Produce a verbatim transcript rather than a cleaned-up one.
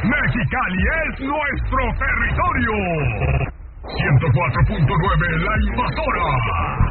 Mexicali es nuestro territorio. ciento cuatro punto nueve La Invasora.